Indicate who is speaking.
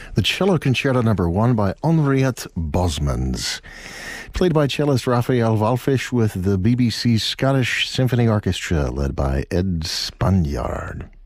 Speaker 1: The Cello Concerto No. 1 by Henriette Bosmans. Played by cellist Raphael Wallfisch with the BBC Scottish Symphony Orchestra led by Ed Spaniard.